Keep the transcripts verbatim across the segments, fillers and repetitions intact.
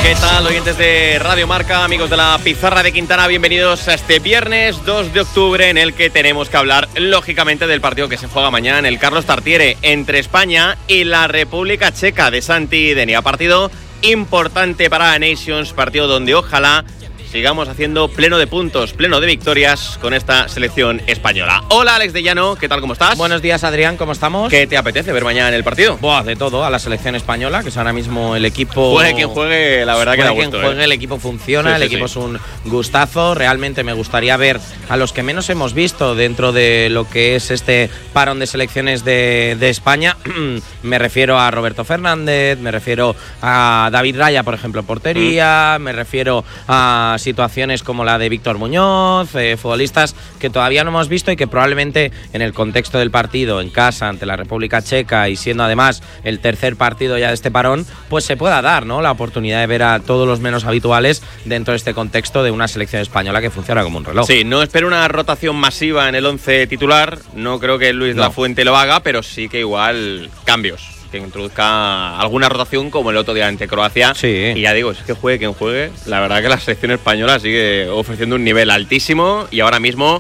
¿Qué tal, oyentes de Radio Marca, amigos de la Pizarra de Quintana? Bienvenidos a este viernes dos de octubre, en el que tenemos que hablar, lógicamente, del partido que se juega mañana en el Carlos Tartiere entre España y la República Checa de Santi Denia. Partido importante para la Nations, partido donde ojalá sigamos haciendo pleno de puntos, pleno de victorias con esta selección española. Hola, Alex de Llano, ¿qué tal, cómo estás? Buenos días, Adrián, ¿cómo estamos? ¿Qué te apetece ver mañana en el partido? Buah, de todo, a la selección española, que es ahora mismo el equipo... Juegue quien juegue, la verdad que da gusto. Quien juegue, ¿eh? El equipo funciona, sí, sí, el equipo sí. Es un gustazo. Realmente me gustaría ver a los que menos hemos visto dentro de lo que es este parón de selecciones de, de España. Me refiero a Roberto Fernández, me refiero a David Raya, por ejemplo, en portería, mm. me refiero a situaciones como la de Víctor Muñoz, eh, futbolistas que todavía no hemos visto y que probablemente en el contexto del partido en casa ante la República Checa y siendo además el tercer partido ya de este parón, pues se pueda dar, ¿no?, la oportunidad de ver a todos los menos habituales dentro de este contexto de una selección española que funciona como un reloj. Sí, no espero una rotación masiva en el once titular, no creo que Luis no. Lafuente lo haga, pero sí que igual cambios, que introduzca alguna rotación como el otro día ante Croacia. Sí. Y ya digo, es que juegue quien juegue, la verdad que la selección española sigue ofreciendo un nivel altísimo y ahora mismo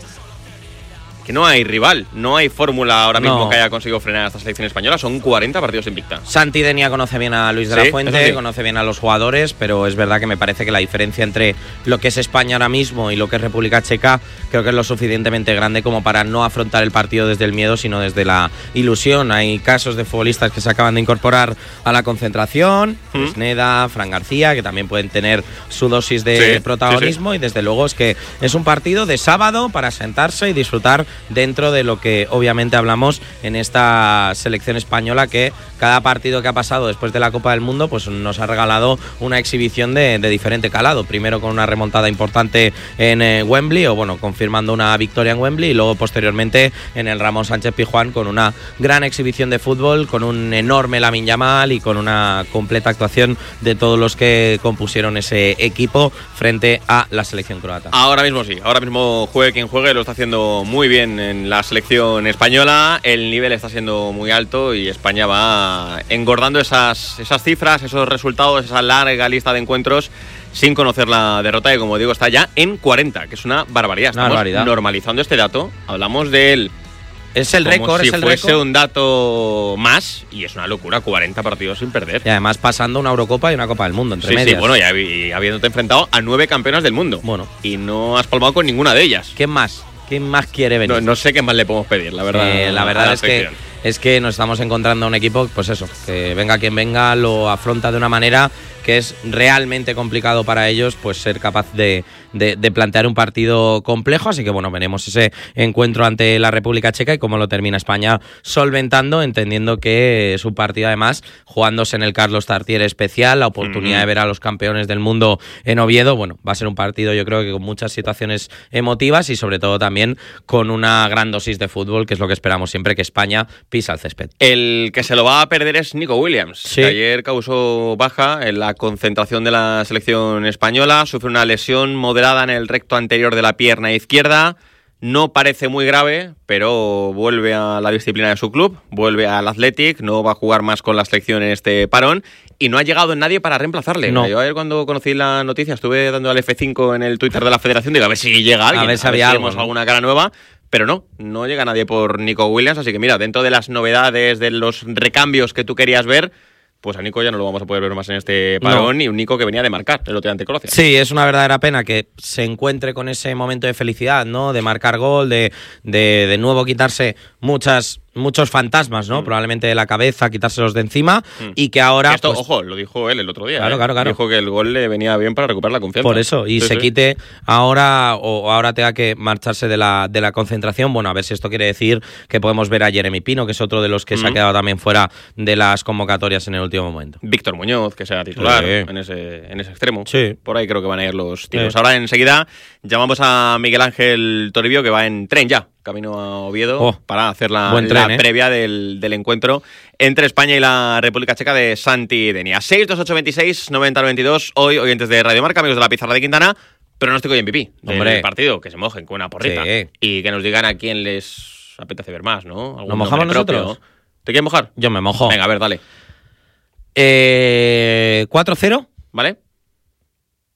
que no hay rival, no hay fórmula ahora mismo no. que haya conseguido frenar a esta selección española. Son cuarenta partidos invicta. Santi Denia conoce bien a Luis de sí, la Fuente, sí. conoce bien a los jugadores, pero es verdad que me parece que la diferencia entre lo que es España ahora mismo y lo que es República Checa creo que es lo suficientemente grande como para no afrontar el partido desde el miedo, sino desde la ilusión. Hay casos de futbolistas que se acaban de incorporar a la concentración, ¿Mm? Sneda, Fran García, que también pueden tener su dosis de sí, protagonismo, sí, sí. y desde luego es que es un partido de sábado para sentarse y disfrutar dentro de lo que obviamente hablamos en esta selección española, que cada partido que ha pasado después de la Copa del Mundo pues nos ha regalado una exhibición de, de diferente calado. Primero con una remontada importante en eh, Wembley, o bueno, confirmando una victoria en Wembley, y luego posteriormente en el Ramón Sánchez Pizjuán con una gran exhibición de fútbol, con un enorme Lamine Yamal y con una completa actuación de todos los que compusieron ese equipo frente a la selección croata. Ahora mismo sí, ahora mismo juegue quien juegue, lo está haciendo muy bien en la selección española, el nivel está siendo muy alto y España va engordando esas, esas cifras, esos resultados, esa larga lista de encuentros sin conocer la derrota, y como digo está ya en cuarenta, que es una barbaridad. Estamos una barbaridad. normalizando este dato, hablamos de él es el récord, si es el fuese récord. un dato más, y es una locura, cuarenta partidos sin perder. Y además pasando una Eurocopa y una Copa del Mundo entre sí, medias. Sí, bueno, y habi- habiéndote enfrentado a nueve campeonas del mundo. Bueno. Y no has palmado con ninguna de ellas. ¿Quién más? ¿Quién más quiere venir? No, no sé qué más le podemos pedir, la verdad. Eh, la verdad es que, es que nos estamos encontrando a un equipo, pues eso, que venga quien venga, lo afronta de una manera que es realmente complicado para ellos, pues ser capaz de, de, de plantear un partido complejo. Así que bueno, veremos ese encuentro ante la República Checa y cómo lo termina España solventando, entendiendo que es un partido además jugándose en el Carlos Tartiere especial, la oportunidad mm. de ver a los campeones del mundo en Oviedo. Bueno, va a ser un partido yo creo que con muchas situaciones emotivas y sobre todo también con una gran dosis de fútbol, que es lo que esperamos siempre, que España pisa el césped. El que se lo va a perder es Nico Williams, sí. que ayer causó baja en la concentración de la selección española, sufre una lesión moderada en el recto anterior de la pierna izquierda, no parece muy grave, pero vuelve a la disciplina de su club, vuelve al Athletic, no va a jugar más con la selección en este parón y no ha llegado nadie para reemplazarle. No. Yo ayer cuando conocí la noticia estuve dando al F cinco en el Twitter de la Federación, digo a ver si llega alguien, a ver si, había a ver si algo, vemos ¿no? alguna cara nueva. Pero no, no llega nadie por Nico Williams, así que mira, dentro de las novedades, de los recambios que tú querías ver, pues a Nico ya no lo vamos a poder ver más en este parón, no. y un Nico que venía de marcar el otro día ante Croacia. Sí, es una verdadera pena que se encuentre con ese momento de felicidad, ¿no? De marcar gol, de, de, de nuevo quitarse muchas... muchos fantasmas, ¿no? Mm. Probablemente de la cabeza, quitárselos de encima mm. y que ahora... Esto, pues, ojo, lo dijo él el otro día. Claro, ¿eh? claro, claro. Dijo que el gol le venía bien para recuperar la confianza. Por eso, y sí, se sí. quite ahora o ahora tenga que marcharse de la, de la concentración. Bueno, a ver si esto quiere decir que podemos ver a Jeremy Pino, que es otro de los que mm. se ha quedado también fuera de las convocatorias en el último momento. Víctor Muñoz, que sea titular sí. en, ese, en ese extremo. Sí. Por ahí creo que van a ir los tiros. Sí. Ahora enseguida llamamos a Miguel Ángel Toribio, que va en tren ya, camino a Oviedo, oh, para hacer la, tren, la ¿eh? previa del, del encuentro entre España y la República Checa de Santi Denia. seis dos ocho veintiséis noventa veintidós. Hoy, oyentes de Radio Marca, amigos de la Pizarra de Quintana, pronóstico y M V P del Hombre. partido, que se mojen con una porrita Sí. y que nos digan a quién les apetece ver más, ¿no? ¿Nos mojamos nosotros? Propio. ¿Te quieres mojar? Yo me mojo. Venga, a ver, dale. Eh, ¿cuatro cero? ¿Vale?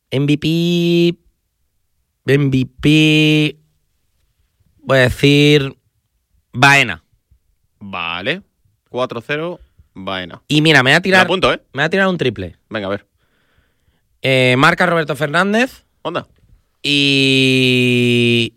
M V P... M V P... Voy a decir... Baena. Vale. cuatro cero, Baena. Y mira, me voy a tirar... Me apunto, ¿eh? Me voy a tirar un triple. Venga, a ver. Eh, marca Roberto Fernández. Onda. Y...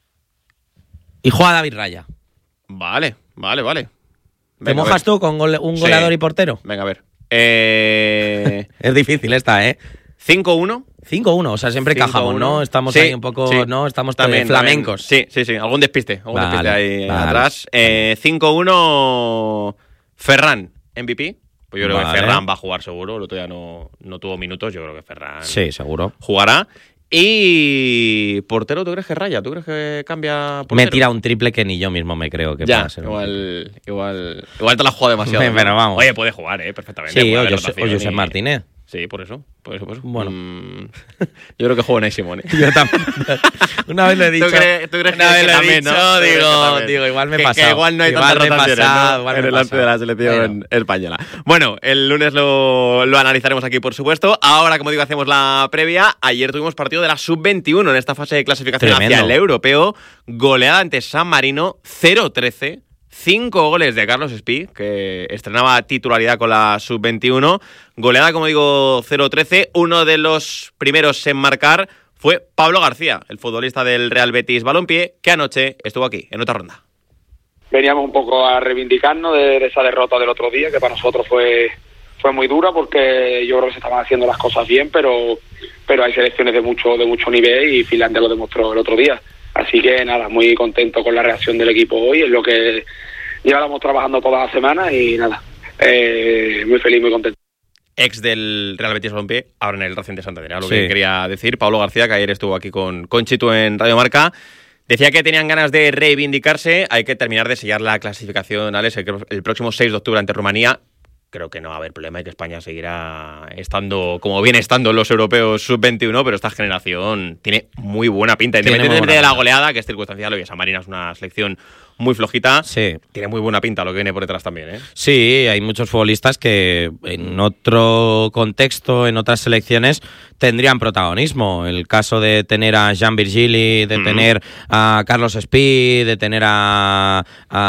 Y juega David Raya. Vale, vale, vale. ¿Te mojas tú con gole- un Sí. goleador y portero? Venga, a ver. Eh... Es difícil esta, ¿eh? cinco uno. cinco uno, o sea, siempre cinco cajamos, uno. ¿no? Estamos Sí, ahí un poco, sí. ¿no? Estamos También, también, flamencos. también. Sí, sí, sí. Algún despiste. Algún Vale, despiste ahí vale. atrás. Eh, cinco uno. Ferran, M V P. Pues yo creo Vale. que Ferran va a jugar seguro. El otro día no, no tuvo minutos. Yo creo que Ferran Sí, seguro. jugará. Y portero, ¿tú crees que raya? ¿Tú crees que cambia portero? Me tira un triple que ni yo mismo me creo que Ya, pueda ser. un igual, igual, igual te la has jugado demasiado. ¿no? Pero vamos. Oye, puede jugar, ¿eh? Perfectamente. Sí, puede o haber Josep, o rotación Josep y- Martínez. Sí, por eso. Por eso, por eso. Bueno. Mm, yo creo que juego en Simón, ¿eh? Yo también. Una vez lo he dicho. ¿Tú crees, tú crees Una que, vez que lo he también, dicho, ¿no? ¿Tú crees que digo, también? digo, igual me he Que- pasado. Que igual no hay Igual tantas me he rotaciones, pasado, ¿no? igual En me he el lance de la pasado. selección española. Bueno, el lunes lo, lo analizaremos aquí, por supuesto. Ahora, como digo, hacemos la previa. Ayer tuvimos partido de la sub veintiuno en esta fase de clasificación Tremendo. hacia el europeo. Goleada ante San Marino, cero trece. Cinco goles de Carlos Espí, que estrenaba titularidad con la sub veintiuno. Goleada, como digo, cero trece. Uno de los primeros en marcar fue Pablo García, el futbolista del Real Betis Balompié, que anoche estuvo aquí, en otra ronda. Veníamos un poco a reivindicarnos de, de esa derrota del otro día, que para nosotros fue fue muy dura, porque yo creo que se estaban haciendo las cosas bien, pero pero hay selecciones de mucho de mucho nivel y Finlandia lo demostró el otro día. Así que nada, muy contento con la reacción del equipo hoy, es lo que llevábamos trabajando toda la semana y nada, eh, muy feliz, muy contento. Ex del Real Betis Balompié, ahora en el Racing de Santander, era lo Sí. que quería decir. Pablo García, que ayer estuvo aquí con, con Chitu en Radio Marca, decía que tenían ganas de reivindicarse. Hay que terminar de sellar la clasificación, Alex, el, el próximo seis de octubre ante Rumanía. Creo que no va a haber problema y que España seguirá estando como viene estando en los europeos sub veintiuno, pero esta generación tiene muy buena pinta. Tiene muy Independientemente buena de la pinta. goleada, que es circunstancial, oye, San Marino es una selección muy flojita. Sí. Tiene muy buena pinta lo que viene por detrás también, ¿eh? Sí, hay muchos futbolistas que en otro contexto, en otras selecciones, tendrían protagonismo. El caso de tener a Jean Virgili, de Mm. tener a Carlos Espí, de tener a,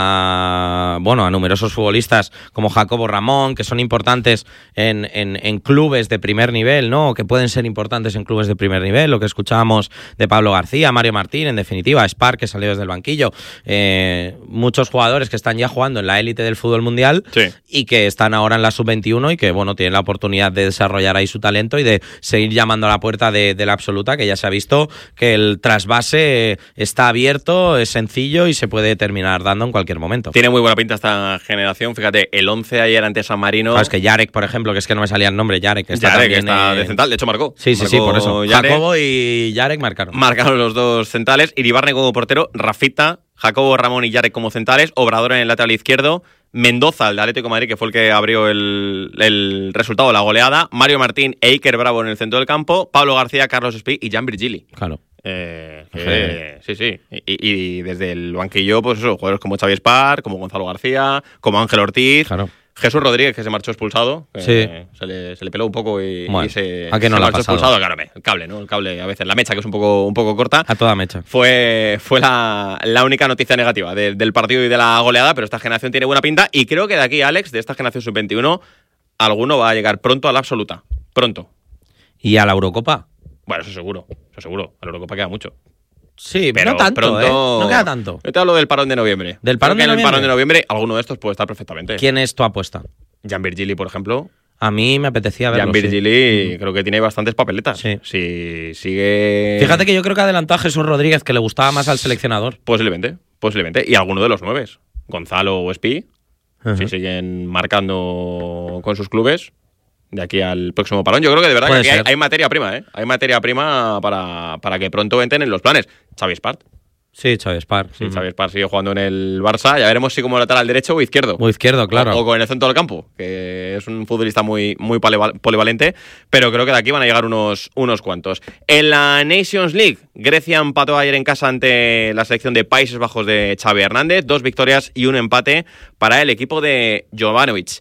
a bueno, a numerosos futbolistas como Jacobo Ramón, que son importantes en, en, en clubes de primer nivel, ¿no? O que pueden ser importantes en clubes de primer nivel. Lo que escuchábamos de Pablo García, Mario Martín, en definitiva, Spar, que salió desde el banquillo. Eh, muchos jugadores que están ya jugando en la élite del fútbol mundial Sí. y que están ahora en la sub veintiuno y que, bueno, tienen la oportunidad de desarrollar ahí su talento y de seguir llamando a la puerta de, de la absoluta, que ya se ha visto que el trasvase está abierto, es sencillo y se puede terminar dando en cualquier momento. Tiene muy buena pinta esta generación. Fíjate, el once ayer ante San Marino. Claro, es que Yarek, por ejemplo, que es que no me salía el nombre, Yarek, está Yarek, también está en- de central, de hecho marcó. Sí, sí, sí, Marcó por eso. Yarek. Jacobo y Yarek marcaron. Marcaron los dos centrales. Iribarne como portero, Rafita, Jacobo Ramón y Yarek como centrales, Obrador en el lateral izquierdo, Mendoza, el de Atlético de Madrid, que fue el que abrió el, el resultado de la goleada, Mario Martín e Iker Bravo en el centro del campo, Pablo García, Carlos Espí y Jan Virgili. Claro. Eh, que- sí, sí. Y, y desde el banquillo, pues eso, jugadores como Xavi Spar, como Gonzalo García, como Ángel Ortiz, Claro. Jesús Rodríguez, que se marchó expulsado. que Sí. Se le, se le peló un poco y, Bueno, y se, ¿a qué no se le ha marchó pasado? expulsado. Claro, el cable, ¿no? El cable, a veces, la mecha, que es un poco, un poco corta. A toda mecha. Fue, fue la, la única noticia negativa de- del partido y de la goleada, pero esta generación tiene buena pinta y creo que de aquí, Alex, de esta generación sub veintiuno, alguno va a llegar pronto a la absoluta. Pronto. ¿Y a la Eurocopa? Bueno, eso seguro, eso seguro. A la Eurocopa queda mucho. Sí, Pero no tanto, pronto... ¿eh? No queda tanto. Yo te hablo del parón de noviembre. ¿Del parón Creo que de en el noviembre? parón de noviembre alguno de estos puede estar perfectamente. ¿Quién es tu apuesta? Jan Virgili, por ejemplo. A mí me apetecía verlo. Jan sí. Virgili creo que tiene bastantes papeletas. Sí. Si sigue... Fíjate que yo creo que adelantó a Jesús Rodríguez, que le gustaba más al seleccionador. Posiblemente, posiblemente. Y alguno de los nueves. Gonzalo o Espí. Ujú. Si siguen marcando con sus clubes de aquí al próximo parón. Yo creo que de verdad que Puede aquí hay, ser. hay materia prima, ¿eh? Hay materia prima para, para que pronto entren en los planes. Xavi Spart. Sí, Xavi Spar. Sí, Ujú. Xavi Spart sigue jugando en el Barça. Ya veremos si como lateral derecho o izquierdo. Muy izquierdo, claro. O, o con el centro del campo, que es un futbolista muy, muy polival- polivalente, pero creo que de aquí van a llegar unos, unos cuantos. En la Nations League, Grecia empató ayer en casa ante la selección de Países Bajos de Xavi Hernández, dos victorias y un empate para el equipo de Jovanovic.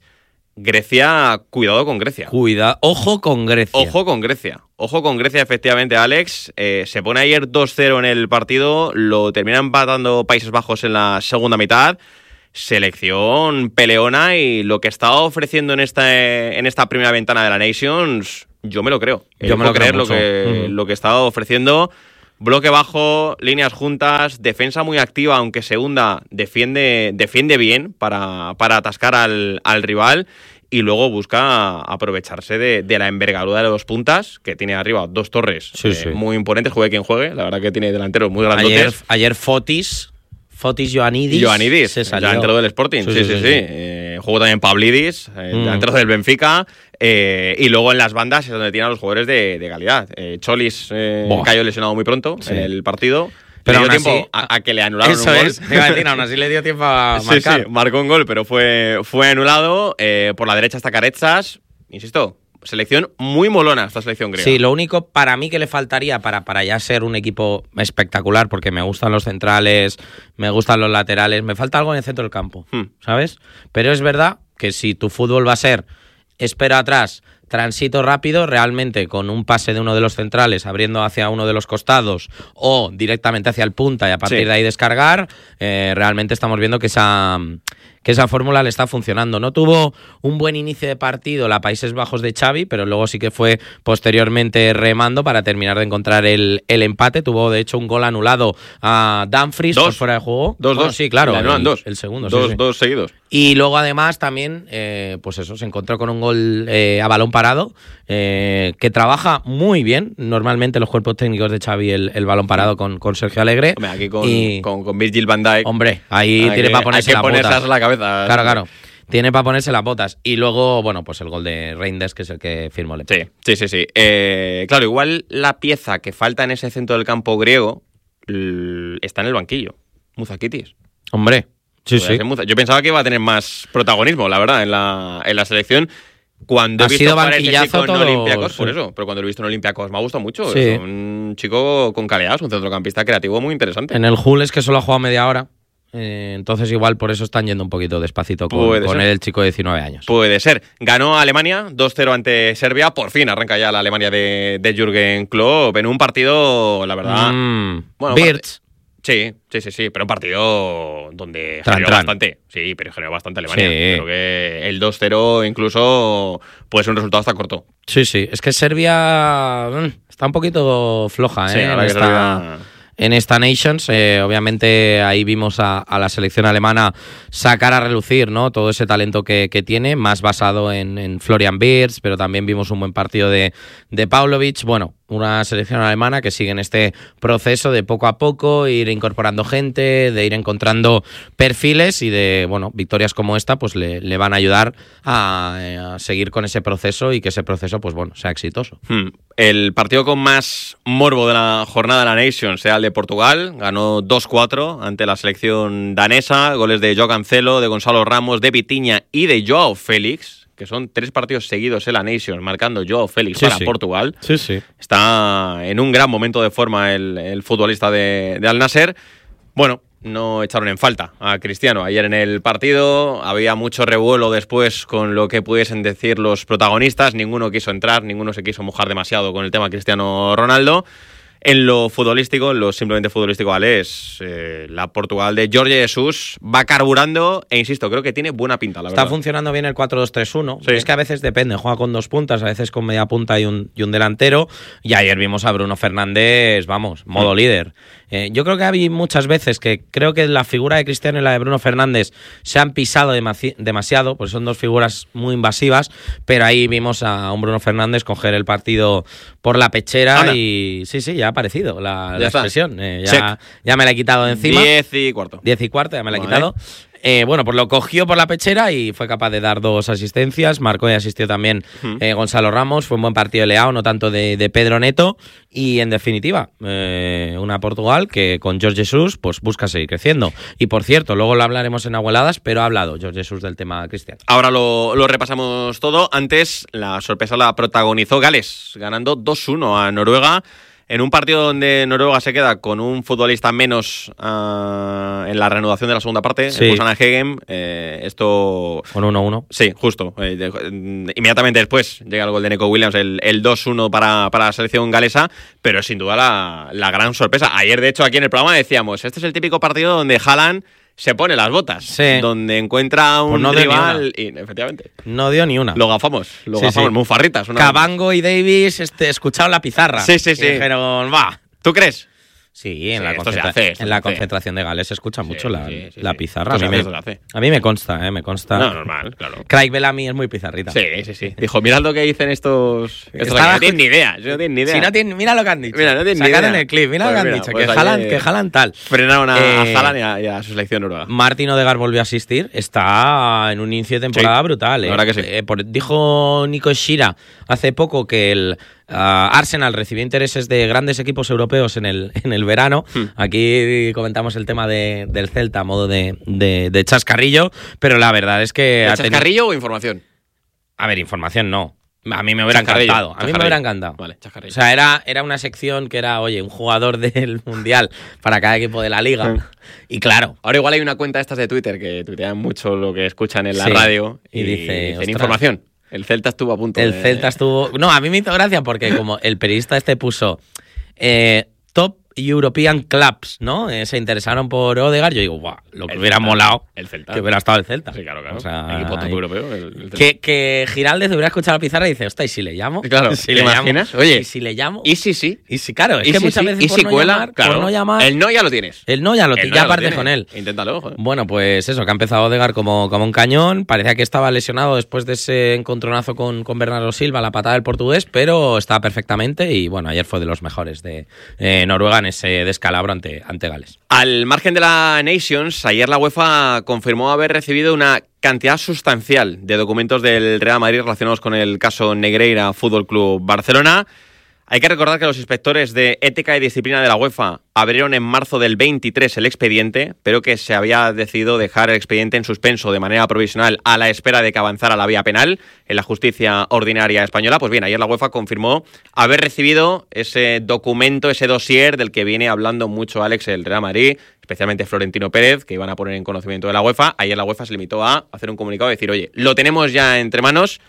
Grecia, cuidado con Grecia. Cuida, ojo con Grecia. Ojo con Grecia. Ojo con Grecia, efectivamente, Alex. Eh, se pone ayer dos cero en el partido, lo termina empatando Países Bajos en la segunda mitad. Selección peleona y lo que está ofreciendo en esta, en esta primera ventana de la Nations, yo me lo creo. Yo me lo creo creer lo mucho. que, Uh-huh. lo que está ofreciendo. Bloque bajo, líneas juntas, defensa muy activa, aunque segunda defiende, defiende bien para, para atascar al, al rival y luego busca aprovecharse de, de la envergadura de los puntas, que tiene arriba dos torres Sí, eh, sí. muy imponentes, juegue quien juegue, la verdad que tiene delanteros muy grandotes. Ayer, ayer Fotis, Fotis Ioannidis, Ioannidis, se salió. delantero del Sporting, sí, sí, sí. sí. sí. Eh, juego también Pavlidis, eh, Mm. delantero del Benfica, eh, y luego en las bandas es donde tienen a los jugadores de, de calidad. Eh, Cholis eh, Buah. cayó lesionado muy pronto Sí. en el partido. Pero le dio aún tiempo así- a, a que le anularon Eso un gol. es, te iba a decir, aún así le dio tiempo a Sí, marcar. sí, marcó un gol, pero fue, fue anulado. Eh, por la derecha está Caretsas. Insisto, selección muy molona esta selección griega. Sí, lo único para mí que le faltaría para, para ya ser un equipo espectacular, porque me gustan los centrales, me gustan los laterales, me falta algo en el centro del campo, Hmm. ¿sabes? Pero es verdad que si tu fútbol va a ser espera atrás, tránsito rápido, realmente con un pase de uno de los centrales abriendo hacia uno de los costados o directamente hacia el punta y a partir Sí. de ahí descargar, eh, realmente estamos viendo que esa, que esa fórmula le está funcionando. No tuvo un buen inicio de partido la Países Bajos de Xavi, pero luego sí que fue posteriormente remando para terminar de encontrar el, el empate. Tuvo de hecho un gol anulado a Dumfries Dos. por fuera de juego. Dos, Bueno, dos. sí, claro. Le anulan el, dos. el segundo, sí, Dos, sí. dos seguidos. Y luego además también, eh, pues eso, se encontró con un gol eh, a balón parado, eh, que trabaja muy bien normalmente los cuerpos técnicos de Xavi el, el balón parado con, con Sergio Alegre. Hombre, aquí con, Y- con, con Virgil van Dijk. Hombre, ahí hay tiene que- para ponerse hay que las ponerse botas. la cabeza. Claro, claro. Tiene para ponerse las botas. Y luego, bueno, pues el gol de Reinders, que es el que firmó el Sí, sí, sí. sí. Eh, claro, igual la pieza que falta en ese centro del campo griego l- está en el banquillo. Muzakitis. Hombre, sí, Podría sí. ser Muza- Yo pensaba que iba a tener más protagonismo, la verdad, en la, en la selección. Cuando Ha he visto sido jugar a ese banquillazo chico en todo, Olympiacos, por sí. eso. Pero cuando lo he visto en Olympiacos me ha gustado mucho. Sí. Es un chico con calidad, es un centrocampista creativo muy interesante. En el Hull es que solo ha jugado media hora. eh, entonces igual por eso están yendo un poquito despacito con, Puede con ser. él, el chico de diecinueve años. Puede ser. Ganó Alemania dos cero ante Serbia. Por fin arranca ya la Alemania de, de Jürgen Klopp en un partido, la verdad. Mm, Bueno, Birch. Sí, sí, sí, sí, pero un partido donde Tran, generó tran. bastante. Sí, pero generó bastante Alemania. Sí. Creo que el dos cero incluso puede ser un resultado hasta corto. Sí, sí. Es que Serbia mm, está un poquito floja, Sí, ¿eh? ahora en, que esta, Serbia- en esta Nations. Eh, obviamente ahí vimos a, a la selección alemana sacar a relucir, ¿no? Todo ese talento que, que tiene, más basado en, en Florian Wirtz, pero también vimos un buen partido de, de Pavlovic. Bueno, una selección alemana que sigue en este proceso de poco a poco ir incorporando gente, de ir encontrando perfiles y de, bueno, victorias como esta pues le, le van a ayudar a, a seguir con ese proceso y que ese proceso pues bueno, sea exitoso. Hmm. El partido con más morbo de la jornada de la Nation sea el de Portugal. Ganó dos cuatro ante la selección danesa. Goles de Joao Cancelo, de Gonzalo Ramos, de Vitinha y de Joao Félix, que son tres partidos seguidos en la Nation, marcando Joao Félix Sí, para sí. Portugal. Sí, sí. Está en un gran momento de forma el, el futbolista de, de Al Nassr. Bueno, no echaron en falta a Cristiano ayer en el partido. Había mucho revuelo después con lo que pudiesen decir los protagonistas. Ninguno quiso entrar, ninguno se quiso mojar demasiado con el tema Cristiano Ronaldo. En lo futbolístico, en lo simplemente futbolístico, Ale, es eh, la Portugal de Jorge Jesus va carburando e insisto, creo que tiene buena pinta, la Está verdad. funcionando bien el cuatro dos tres uno. Sí. Es que a veces depende, juega con dos puntas, a veces con media punta y un, y un delantero. Y ayer vimos a Bruno Fernández, vamos, modo Mm. líder. Eh, yo creo que hay muchas veces que creo que la figura de Cristiano y la de Bruno Fernández se han pisado demasi- demasiado, porque son dos figuras muy invasivas, pero ahí vimos a un Bruno Fernández coger el partido por la pechera. Anda. Y sí, sí, ya ha aparecido la, Ya la está. expresión. Eh, ya, Check. ya me la he quitado de encima. Diez y cuarto. Diez y cuarto, ya me la he Vale. quitado. Eh, bueno, pues lo cogió por la pechera y fue capaz de dar dos asistencias. Marcó y asistió también Hmm. eh, Gonzalo Ramos. Fue un buen partido de Leao, no tanto de, de Pedro Neto. Y en definitiva, eh, una Portugal que con Jorge Jesus pues busca seguir creciendo. Y por cierto, luego lo hablaremos en Abueladas, pero ha hablado Jorge Jesus del tema Cristiano. Ahora lo, lo repasamos todo. Antes, la sorpresa la protagonizó Gales, ganando dos uno a Noruega En un partido donde Noruega se queda con un futbolista menos uh, en la reanudación de la segunda parte, sí. el Busan Hagen, eh, esto... Con uno uno. Sí, justo. Eh, de, inmediatamente después llega el gol de Neco Williams, el, el dos uno para, para la selección galesa, pero sin duda la, la gran sorpresa. Ayer, de hecho, aquí en el programa decíamos, este es el típico partido donde Haaland se pone las botas, sí. donde encuentra un pues no rival y, efectivamente, no dio ni una. Lo gafamos, lo sí, gafamos, sí. muy farritas. Una... Cabango y Davis este, escucharon la pizarra. Sí, sí, sí. Y dijeron, va. ¿Tú crees? Sí, en sí, la, concentra- hace, en la hace. concentración de Gales se escucha mucho sí, la, sí, sí, la sí. pizarra. A mí, hace, me, hace. a mí me consta, ¿eh? Me consta. No, normal, claro. Craig Bellamy es muy pizarrita. Sí, sí, sí. Dijo, mirad lo que dicen estos... estos Estaba- no tienen ni idea, no tienen ni idea. Si no tienen, mira lo que han dicho. Mira, no tienen ni Sacaron idea. el clip, mira Pues lo que han mira, dicho. pues que, ayer- Haaland, que Haaland tal. Frenaron a, Eh, a Haaland y a, y a su selección noruega. Martin Odegaard volvió a asistir. Está en un inicio de temporada Sí, brutal. ¿eh? la verdad que sí. Eh, por- dijo Nico Shira hace poco que el uh, Arsenal recibió intereses de grandes equipos europeos en el, en el verano. Hmm. Aquí comentamos el tema de, del Celta a modo de, de, de chascarrillo, pero la verdad es que... ha tenido- ¿Chascarrillo o información? A ver, información no. A mí me hubiera Chascarrillo, encantado. A mí me chascarrillo. hubiera encantado. Vale, chascarrillo. O sea, era, era una sección que era, oye, un jugador del Mundial para cada equipo de la Liga. Y claro, Ahora igual hay una cuenta de estas de Twitter que tuitean mucho lo que escuchan en la Sí. radio y, Y dice, dicen ostras. información. El Celta estuvo a punto el de... Celta estuvo... No, a mí me hizo gracia porque como el periodista este puso eh, Top European Clubs, ¿no? Eh, se interesaron por Odegaard. Yo digo, guau, lo que El hubiera Celta, molado el Celta. que hubiera estado el Celta. Sí, claro, claro. O sea, Equipo top ahí- europeo. el- el Celta. Que, que Giraldez hubiera escuchado la pizarra y dice, hostia, ¿y si le llamo? Claro, si ¿te le imaginas? llamo? Oye, ¿Y si le llamo? Y sí, sí. Y si, claro, es Y que si muchas sí, veces y por si no cuela, llamar, claro. por no llamar... El no ya lo tienes. El no ya lo, El ti- no ya lo partes tienes. con él. Inténtalo, joder. Bueno, pues eso, que ha empezado Odegaard como, como un cañón. Parecía que estaba lesionado después de ese encontronazo con, con Bernardo Silva, la patada del portugués, pero está perfectamente y bueno, ayer fue de los mejores de eh, Noruega en ese descalabro ante, ante Gales. Al margen de la Nations, ayer la UEFA confirmó haber recibido una cantidad sustancial de documentos del Real Madrid relacionados con el caso Negreira Fútbol Club Barcelona. Hay que recordar que los inspectores de ética y disciplina de la UEFA abrieron en marzo del veintitrés el expediente, pero que se había decidido dejar el expediente en suspenso de manera provisional a la espera de que avanzara la vía penal en la justicia ordinaria española. Pues bien, ayer la UEFA confirmó haber recibido ese documento, ese dossier del que viene hablando mucho Alex el Real Madrid, especialmente Florentino Pérez, que iban a poner en conocimiento de la UEFA. Ayer la UEFA se limitó a hacer un comunicado y decir, oye, lo tenemos ya entre manos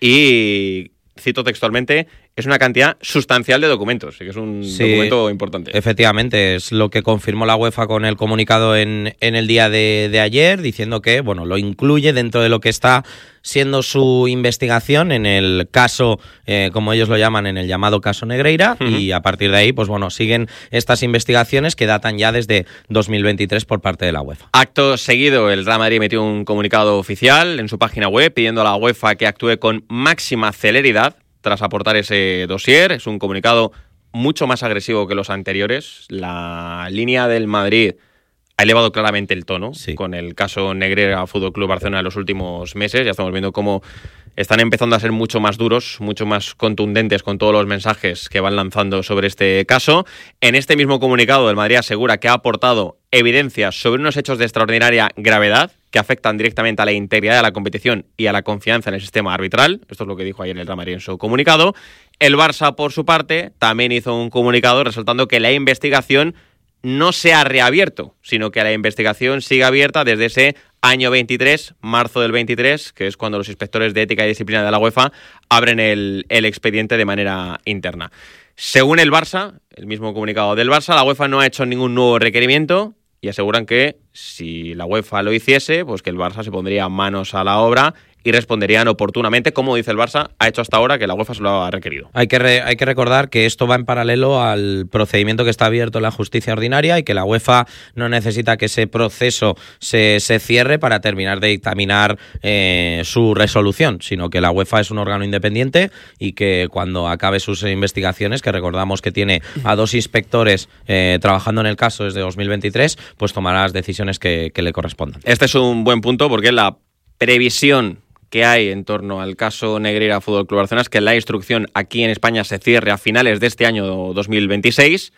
y, cito textualmente, es una cantidad sustancial de documentos, que es un Sí, documento importante. Efectivamente, es lo que confirmó la UEFA con el comunicado en, en el día de, de ayer, diciendo que bueno, lo incluye dentro de lo que está siendo su investigación en el caso, eh, como ellos lo llaman, en el llamado caso Negreira, uh-huh. Y a partir de ahí, pues bueno, siguen estas investigaciones que datan ya desde dos mil veintitrés por parte de la UEFA. Acto seguido, el Real Madrid emitió un comunicado oficial en su página web pidiendo a la UEFA que actúe con máxima celeridad tras aportar ese dossier. Es un comunicado mucho más agresivo que los anteriores. La línea del Madrid ha elevado claramente el tono, sí, con el caso Negreira Fútbol Club Barcelona en los últimos meses. Ya estamos viendo cómo están empezando a ser mucho más duros, mucho más contundentes con todos los mensajes que van lanzando sobre este caso. En este mismo comunicado, el Madrid asegura que ha aportado evidencias sobre unos hechos de extraordinaria gravedad que afectan directamente a la integridad de la competición y a la confianza en el sistema arbitral. Esto es lo que dijo ayer el Real Madrid en su comunicado. El Barça, por su parte, también hizo un comunicado resaltando que la investigación no se ha reabierto, sino que la investigación sigue abierta desde ese año veintitrés, marzo del veintitrés, que es cuando los inspectores de ética y disciplina de la UEFA abren el, el expediente de manera interna. Según el Barça, el mismo comunicado del Barça, la UEFA no ha hecho ningún nuevo requerimiento y aseguran que si la UEFA lo hiciese, pues que el Barça se pondría manos a la obra y responderían oportunamente, como dice el Barça, ha hecho hasta ahora que la UEFA se lo ha requerido. Hay que, re, hay que recordar que esto va en paralelo al procedimiento que está abierto en la justicia ordinaria y que la UEFA no necesita que ese proceso se, se cierre para terminar de dictaminar eh, su resolución, sino que la UEFA es un órgano independiente y que cuando acabe sus investigaciones, que recordamos que tiene a dos inspectores eh, trabajando en el caso desde dos mil veintitrés, pues tomará las decisiones que, que le correspondan. Este es un buen punto porque la previsión que hay en torno al caso Negreira Fútbol Club Barcelona es que la instrucción aquí en España se cierre a finales de este año dos mil veintiséis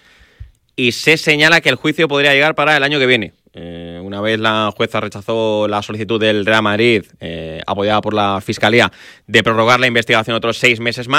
y se señala que el juicio podría llegar para el año que viene. Eh, una vez la jueza rechazó la solicitud del Real Madrid, eh, apoyada por la Fiscalía, de prorrogar la investigación otros seis meses más,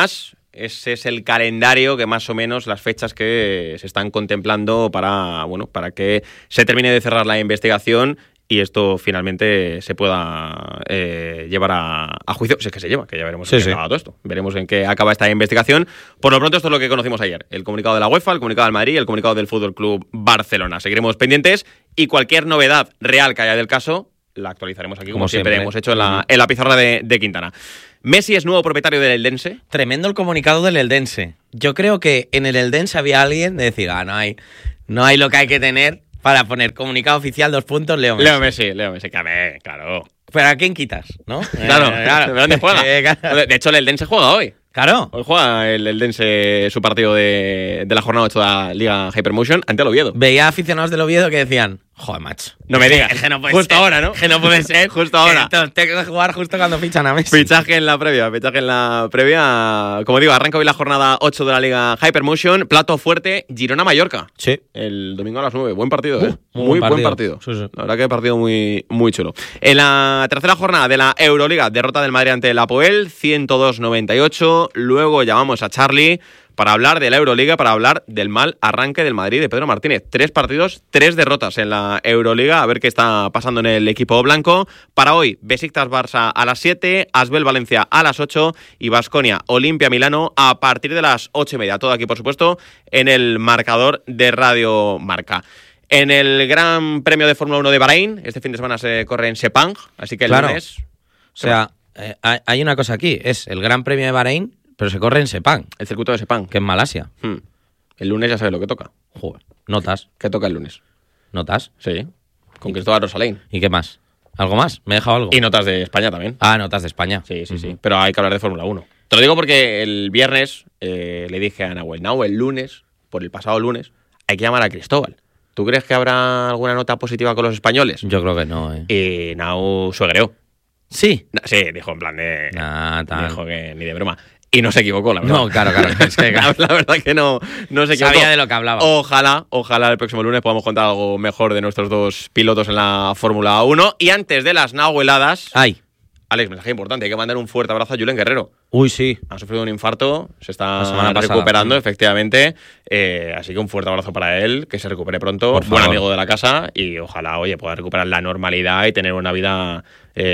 ese es el calendario que más o menos las fechas que se están contemplando para, bueno, para que se termine de cerrar la investigación y esto finalmente se pueda eh, llevar a, a juicio. Si es que se lleva, que ya veremos Sí, en qué sí. acaba todo esto. Veremos en qué acaba esta investigación. Por lo pronto, esto es lo que conocimos ayer. El comunicado de la UEFA, el comunicado del Madrid y el comunicado del Fútbol Club Barcelona. Seguiremos pendientes y cualquier novedad real que haya del caso la actualizaremos aquí, como, Como siempre. siempre hemos hecho en la, en la pizarra de, de Quintana. Messi es nuevo propietario del Eldense. Tremendo el comunicado del Eldense. Yo creo que en el Eldense había alguien de decir, ah, no hay, no hay lo que hay que tener para poner comunicado oficial, dos puntos, Leo Messi. Leo Messi, Leo Messi, que a ver, claro. ¿Pero a quién quitas? ¿No? Claro, Eh, claro. ¿de dónde juega? Eh, claro. De hecho, el Eldense juega hoy. Claro. Hoy juega el Eldense su partido de, de la jornada ocho de la Liga Hypermotion ante el Oviedo. Veía aficionados del Oviedo que decían, joder, macho. No me digas. Es que no puede Justo ser. ahora, ¿no? Que no puede ser. Justo ahora. Entonces, tengo que jugar justo cuando fichan a Messi. Fichaje en la previa, fichaje en la previa. Como digo, arranca hoy la jornada ocho de la Liga Hypermotion. Plato fuerte, Girona-Mallorca. Sí. El domingo a las nueve. Buen partido, ¿eh? Uh, muy muy buen buen partido. partido. Sí, sí. La verdad que partido muy, muy chulo. En la tercera jornada de la Euroliga, derrota del Madrid ante el Apoel, ciento dos noventa y ocho. Luego llamamos a Charlie para hablar de la Euroliga, para hablar del mal arranque del Madrid de Pedro Martínez. Tres partidos, tres derrotas en la Euroliga. A ver qué está pasando en el equipo blanco. Para hoy, Besiktas-Barça a las siete, Asbel-Valencia a las ocho y Baskonia-Olimpia-Milano a partir de las ocho y media. Todo aquí, por supuesto, en el marcador de Radio Marca. En el Gran Premio de Fórmula uno de Bahrein, este fin de semana se corre en Sepang, así que el Claro. lunes... O sea, eh, hay hay una cosa aquí. Es el Gran Premio de Bahrein, pero se corre en Sepang, El circuito de Sepang. que es Malasia. Hmm. El lunes ya sabes lo que toca. Joder. Notas. ¿Qué toca el lunes? Notas. Sí. Con Cristóbal Rosalén. ¿Y qué más? ¿Algo más? ¿Me he dejado algo? Y notas de España también. Ah, notas de España. Sí, sí, sí. Ujú. Pero hay que hablar de Fórmula uno. Te lo digo porque el viernes eh, le dije a Nahuel, Nahuel, el lunes, por el pasado lunes, hay que llamar a Cristóbal. ¿Tú crees que habrá alguna nota positiva con los españoles? Yo creo que no, ¿eh? Y Nau suegreó. Sí. Na- Sí, dijo en plan de... Nah, tal. Dijo que ni de broma. Y no se equivocó, la verdad. No, claro, claro. Es que, la, la verdad que no, no se equivocó. sabía de lo que hablaba. Ojalá, ojalá el próximo lunes podamos contar algo mejor de nuestros dos pilotos en la Fórmula uno. Y antes de las nahueladas, Ay. Alex, mensaje importante, hay que mandar un fuerte abrazo a Julen Guerrero. Uy, sí. Ha sufrido un infarto, se La está semana pasada. recuperando, Mm. efectivamente. Eh, así que un fuerte abrazo para él, que se recupere pronto. Por Buen favor. amigo de la casa y ojalá, oye, pueda recuperar la normalidad y tener una vida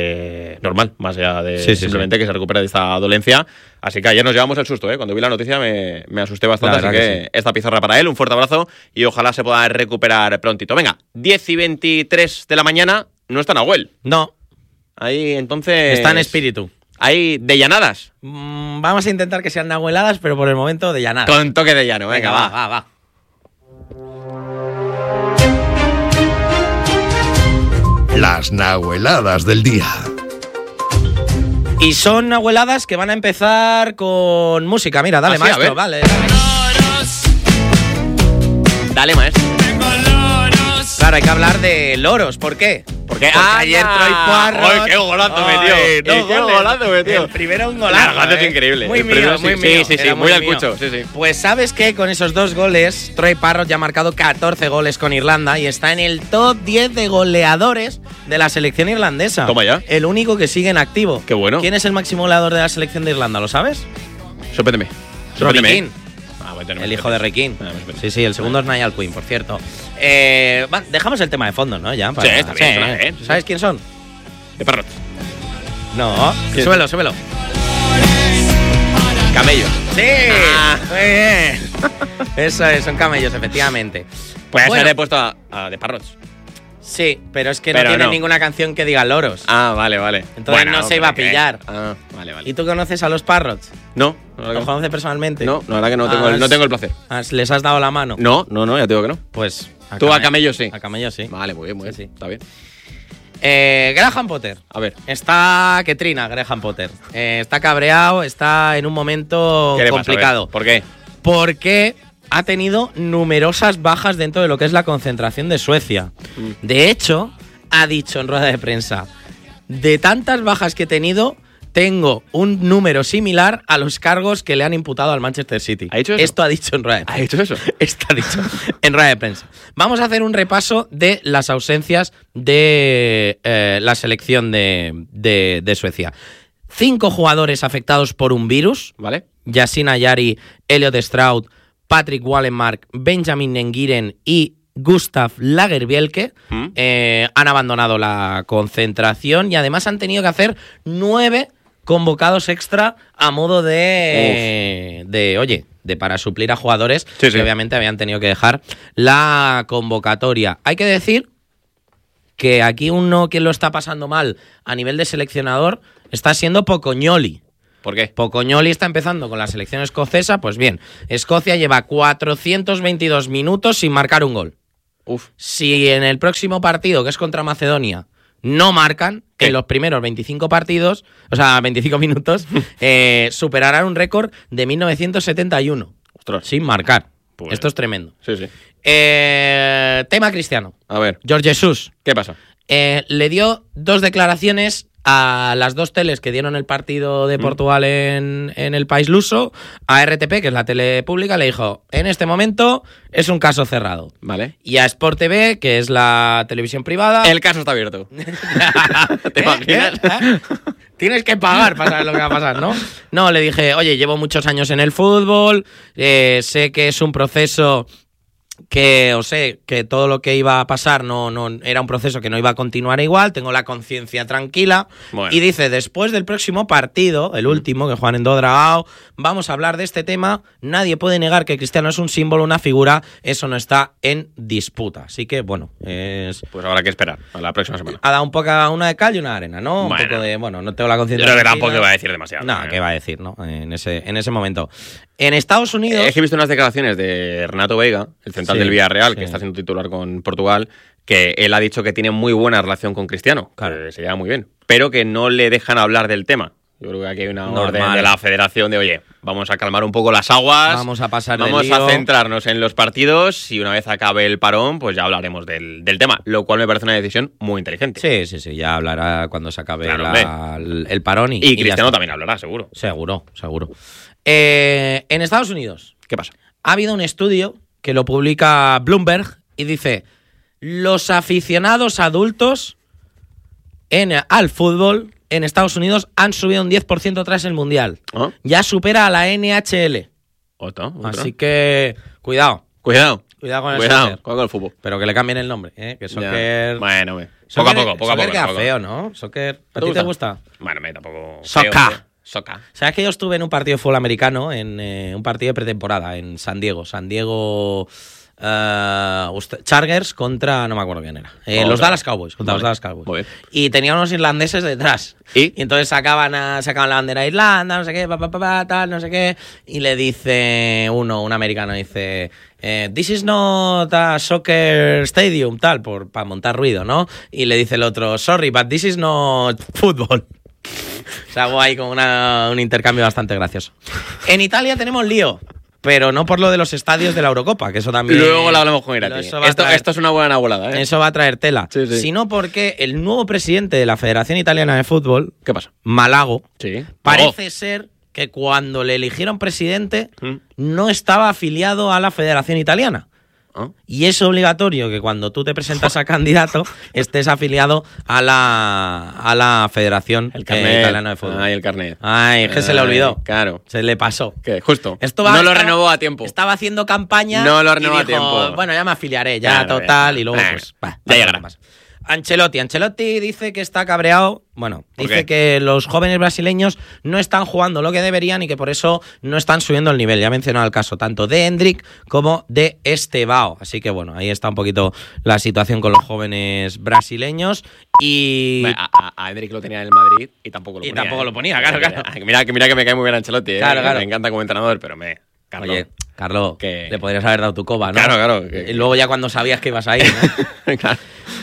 eh, normal, más allá de Sí, sí, simplemente que se recupere de esta dolencia. Así que ayer nos llevamos el susto, ¿eh? Cuando vi la noticia me, me asusté bastante, La así verdad que, que sí. esta pizarra para él, un fuerte abrazo y ojalá se pueda recuperar prontito. Venga, diez y veintitrés de la mañana, no está Nahuel. No. Ahí entonces... Está en espíritu. Ahí de llanadas. Mm, vamos a intentar que sean nahueladas, pero por el momento de llanadas. Con toque de llano, venga, va. va, va. Las nahueladas del día. Y son nahueladas que van a empezar con música. Mira, dale, Ah, sí, a maestro, ver. vale. dale. Dale, maestro. Claro, hay que hablar de loros. ¿Por qué? Porque ayer Troy Parrott... ¡Ay, qué golazo Ay, metió! dos Eh, ¡Qué goles. golazo metió! El primero un La golazo. regata es eh. increíble. Muy El mío, primero muy sí, mío. sí, sí, Era muy al mío. cucho, sí, sí. Pues sabes que con esos dos goles, Troy Parrott ya ha marcado catorce goles con Irlanda y está en el top diez de goleadores de la selección irlandesa. Toma ya. El único que sigue en activo. Qué bueno. ¿Quién es el máximo goleador de la selección de Irlanda? ¿Lo sabes? Sorpréndeme. Robbie Sorpréndeme. Keane. Ah, bueno, no me El hijo de Roy Keane. Ah, me espera. Sí, sí, el segundo es Niall Quinn, por cierto. Eh, va, dejamos el tema de fondo, ¿no? Ya, Sí, está bien, está bien, sí, ¿Sabes quién son? De Parrot. No. ¿Quién? Súbelo, súbelo. Camellos. Sí. Ah. Muy bien. Eso es, son camellos, efectivamente. Pues Bueno, le he puesto a, a de Parrots. sí, pero es que Pero no tiene no. ninguna canción que diga loros. Ah, vale, vale. Entonces no se iba a pero que- pillar. Ah, vale, vale. ¿Y tú conoces a los Parrots? No, no, la ¿Los verdad conoces personalmente? que no, la verdad que no tengo, Ah, el, no has- tengo el placer. has- ¿Les has dado la mano? No, no, no, ya te digo que no. Pues. Tú a came- camellos sí. A camellos sí. Vale, muy bien, muy bien. Sí, sí. Está bien. Eh, Graham Potter. A ver. Está que trina, Graham Potter. Eh, está cabreado, está en un momento ¿Qué le pasa? A ver, complicado. ¿Por qué? Porque ha tenido numerosas bajas dentro de lo que es la concentración de Suecia. De hecho, ha dicho en rueda de prensa, de tantas bajas que he tenido, tengo un número similar a los cargos que le han imputado al Manchester City. ¿Ha dicho eso? Esto ha dicho en rueda de ¿Ha prensa. dicho eso? Está dicho en rueda de prensa. Vamos a hacer un repaso de las ausencias de eh, la selección de, de- de Suecia. cinco jugadores afectados por un virus. ¿Vale? Yasin Ayari, Elliot Stroud, Patrick Wallenmark, Benjamin Nengiren y Gustav Lagerbielke ¿Mm? eh, han abandonado la concentración y además han tenido que hacer nueve convocados extra a modo de, de oye, de para suplir a jugadores sí, sí. que obviamente habían tenido que dejar la convocatoria. Hay que decir que aquí uno que lo está pasando mal a nivel de seleccionador está siendo Pocognoli. ¿Por qué? Pocognoli está empezando con la selección escocesa. Pues bien, Escocia lleva cuatrocientos veintidós minutos sin marcar un gol. Uf. Si en el próximo partido, que es contra Macedonia, no marcan, ¿Qué? en los primeros veinticinco partidos, o sea, veinticinco minutos, eh, superarán un récord de mil novecientos setenta y uno. Ostras. Sin marcar. Pues- Esto es tremendo. Sí, sí. Eh, tema Cristiano. A ver, George Jesus. ¿qué pasa? Eh, le dio dos declaraciones a las dos teles que dieron el partido de Portugal en, en el país luso. A R T P, que es la tele pública, le dijo, en este momento es un caso cerrado. Vale. Y a Sport T V, que es la televisión privada... El caso está abierto. ¿Te ¿Eh? imaginas? ¿Eh? ¿Eh? Tienes que pagar para saber lo que va a pasar, ¿no? No, le dije, oye, llevo muchos años en el fútbol, eh, sé que es un proceso... que o sé que todo lo que iba a pasar no, no era un proceso que no iba a continuar igual, tengo la conciencia tranquila. Bueno. Y dice, después del próximo partido, el último, que juegan en Dodragao, vamos a hablar de este tema. Nadie puede negar que Cristiano es un símbolo, una figura, eso no está en disputa. Así que, bueno, es... Pues habrá que esperar a la próxima semana. ha dado un poco una de cal y una de arena, ¿no? Un Bueno. poco de, bueno, no tengo la Yo conciencia creo que tranquila. tampoco iba a decir demasiado. No, ¿eh? ¿qué va a decir, no? En ese, en ese momento. En Estados Unidos... Es que he visto unas declaraciones de Renato Veiga, el central Sí, del Villarreal, sí. que está siendo titular con Portugal, que él ha dicho que tiene muy buena relación con Cristiano, Claro. que se lleva muy bien, pero que no le dejan hablar del tema. Yo creo que aquí hay una Normal. orden de la federación de, oye, vamos a calmar un poco las aguas, Vamos a pasar de vamos lío. a centrarnos en los partidos y una vez acabe el parón, pues ya hablaremos del, del tema, lo cual me parece una decisión muy inteligente. Sí, sí, sí, ya hablará cuando se acabe Claro, la- el, el parón. Y, Y y ya Cristiano está. también hablará, seguro. Seguro, seguro. Eh, en Estados Unidos ¿Qué pasa? ha habido un estudio que lo publica Bloomberg y dice, los aficionados adultos en, al fútbol en Estados Unidos han subido un diez por ciento tras el Mundial. ¿Ah? Ya supera a la N H L. ¿Otra? ¿Otra? Así que, cuidado. Cuidado. Cuidado con el Cuidado, soccer. cuidado con el fútbol. Pero que le cambien el nombre, ¿eh? Que Ya. soccer... Bueno, me- poco a Soccer- poco, poco a soccer poco. queda poco. feo, ¿no? Soccer... ¿A ¿Te ti te gusta? gusta? Bueno, me tampoco. Soccer. feo, tío. Soccer. ¿Sabes que yo estuve en un partido de fútbol americano, en eh, un partido de pretemporada, en San Diego? San Diego eh, usted- Chargers contra, no me acuerdo quién era. Eh, Otra. los Dallas Cowboys, contra Vale. los Dallas Cowboys. Muy bien. Y tenía unos irlandeses detrás. ¿Y? entonces sacaban, a- sacaban la bandera de Irlanda, no sé qué, pa, pa, pa, pa, tal, no sé qué. Y le dice uno, un americano, dice... Eh, this is not a soccer stadium, tal, por para montar ruido, ¿no? Y le dice el otro, sorry, but this is not football. O sea, hago ahí como una, un intercambio bastante gracioso. En Italia tenemos lío, pero no por lo de los estadios de la Eurocopa, que eso también... Luego lo hablamos con Irati. Eso va a Esto, traer- esto es una buena volada, ¿eh? eso va a traer tela. Sí, sí. Sino porque el nuevo presidente de la Federación Italiana de Fútbol, ¿Qué pasa? Malago, Sí. parece ser que cuando le eligieron presidente ¿Mm? no estaba afiliado a la Federación Italiana. ¿Ah? Y es obligatorio que cuando tú te presentas a candidato estés afiliado a la, a la Federación El eh, carnet. Italiana de Fútbol. Ay, el carnet. Ay, es que se le Ay, olvidó. Claro. Se le pasó. Que justo. Esto va- no lo estaba- renovó a tiempo. Estaba haciendo campaña. No lo y renovó a dijo, tiempo. Bueno, ya me afiliaré, ya Claro, total. ya. Y luego, Bueno, pues. va, ya va, llegará. más. Ancelotti. Ancelotti dice que está cabreado. Bueno, ¿Por dice qué? que los jóvenes brasileños no están jugando lo que deberían y que por eso no están subiendo el nivel. Ya he mencionado el caso tanto de Hendrik como de Estevao. Así que bueno, ahí está un poquito la situación con los jóvenes brasileños. Y. A, a, a Endrick lo tenía en el Madrid y tampoco lo Y ponía. tampoco ¿eh? lo ponía, claro, claro. Mira, que- mira que me cae muy bien Ancelotti, ¿eh? Claro, claro. Me encanta como entrenador, pero me. Carlos. Oye, Carlos, que- le podrías haber dado tu coba, ¿no? Claro, claro, que- Y luego ya cuando sabías que ibas a ir, ¿no? Claro.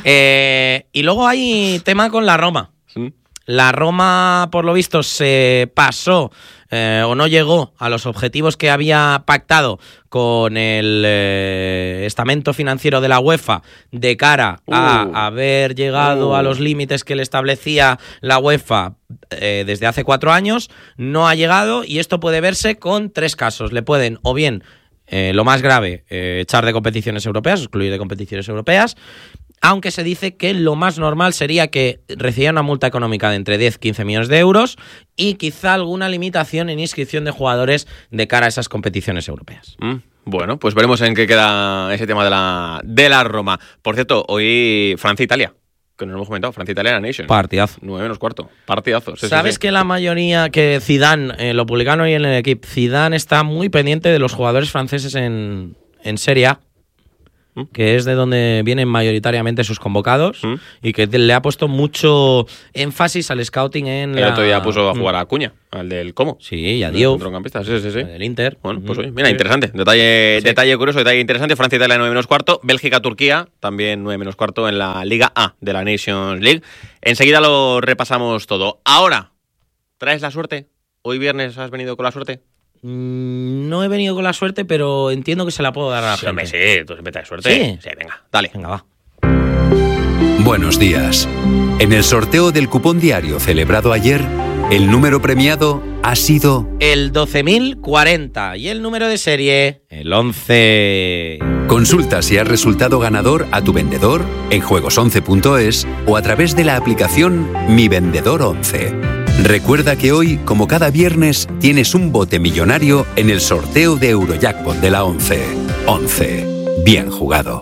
Eh, y luego hay tema con la Roma. ¿Mm? La Roma, por lo visto, se pasó eh, o no llegó a los objetivos que había pactado con el eh, estamento financiero de la UEFA de cara a Uh. haber llegado Uh. a los límites que le establecía la UEFA eh, desde hace cuatro años. No ha llegado y esto puede verse con tres casos. Le pueden o bien... Eh, lo más grave, eh, echar de competiciones europeas, excluir de competiciones europeas. aunque se dice que lo más normal sería que recibieran una multa económica de entre diez y quince millones de euros y quizá alguna limitación en inscripción de jugadores de cara a esas competiciones europeas. Mm, bueno, pues veremos en qué queda ese tema de la, de la Roma. Por cierto, hoy Francia-Italia, que no lo hemos comentado, Francia-Italia en la Nation. Partidazo. nueve menos cuarto, partidazo. Sí, ¿Sabes sí, sí. que la mayoría, que Zidane, eh, lo publicaron hoy en el equipo, Zidane está muy pendiente de los jugadores franceses en, en Serie A, que es de donde vienen mayoritariamente sus convocados, ¿Mm? y que le ha puesto mucho énfasis al scouting en el la... El otro día puso a jugar a Acuña, al del Como. Sí, y a Diop. Sí, sí, sí. El Inter. Bueno, pues oye, mira, interesante. Detalle, sí. detalle curioso, detalle interesante. Francia-Italia nueve menos cuarto. Bélgica-Turquía, también nueve menos cuarto en la Liga A de la Nations League. Enseguida lo repasamos todo. Ahora, ¿traes la suerte? ¿Hoy viernes has venido con la suerte? No he venido con la suerte, pero entiendo que se la puedo dar a la sí, gente. Sí, tú siempre traes suerte. ¿Sí? Sí, venga, dale. Venga, va. Buenos días. En el sorteo del cupón diario celebrado ayer, el número premiado ha sido... el doce mil cuarenta y el número de serie, el once. Consulta si has resultado ganador a tu vendedor en juegos once punto es o a través de la aplicación Mi Vendedor once. Recuerda que hoy, como cada viernes, tienes un bote millonario en el sorteo de Eurojackpot de la once. once. Bien jugado.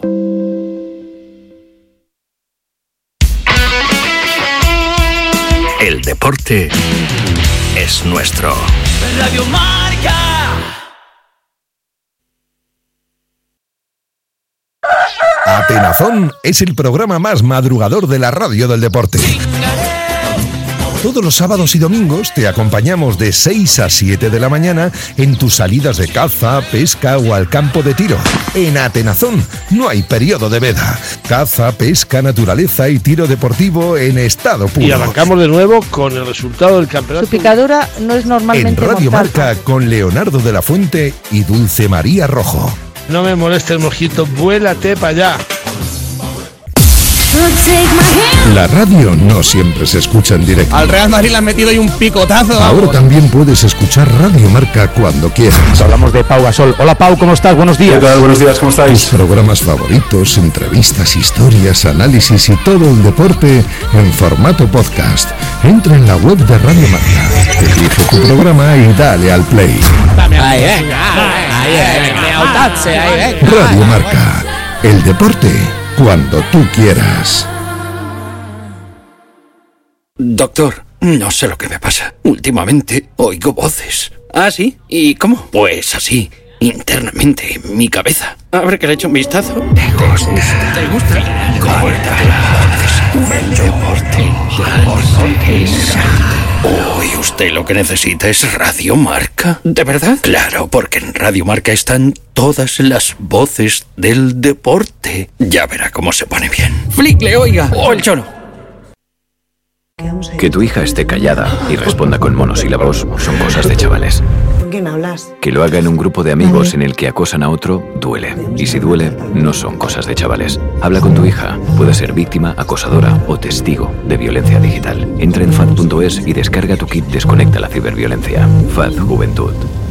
El deporte es nuestro. Radio Marca. Atenazón es el programa más madrugador de la radio del deporte. Todos los sábados y domingos te acompañamos de seis a siete de la mañana en tus salidas de caza, pesca o al campo de tiro. En Atenazón no hay periodo de veda. Caza, pesca, naturaleza y tiro deportivo en estado puro. Y arrancamos de nuevo con el resultado del campeonato. Su picadura no es normalmente En Radio mortal. Marca con Leonardo de la Fuente y Dulce María Rojo. No me molestes, mojito, vuélate para allá. La radio no siempre se escucha en directo. Al Real Madrid le han metido ahí un picotazo. Ahora también puedes escuchar Radio Marca cuando quieras. Hablamos de Pau Gasol. Hola Pau, ¿cómo estás? Buenos días. ¿Qué tal? Buenos días, ¿cómo estáis? Tus programas favoritos, entrevistas, historias, análisis y todo el deporte en formato podcast. Entra en la web de Radio Marca, elige tu programa y dale al play. Ahí, venga, ahí, venga. Radio Marca, el deporte cuando tú quieras. Doctor, no sé lo que me pasa. Últimamente oigo voces. ¿Ah, sí? ¿Y cómo? Pues así, internamente, en mi cabeza. A ver que le echo un vistazo. ¿Te gusta? ¿Te gusta? Corta. El deporte. Uy, usted lo que necesita es Radio Marca. ¿De verdad? Claro, porque en Radio Marca están todas las voces del deporte. Ya verá cómo se pone bien. Flick, le oiga. O el cholo. Que tu hija esté callada y responda con monosílabos son cosas de chavales. ¿Con quién hablas? Que lo haga en un grupo de amigos en el que acosan a otro, duele. Y si duele, no son cosas de chavales. Habla con tu hija. Puede ser víctima, acosadora o testigo de violencia digital. Entra en F A D punto es y descarga tu kit Desconecta la ciberviolencia. F A D Juventud.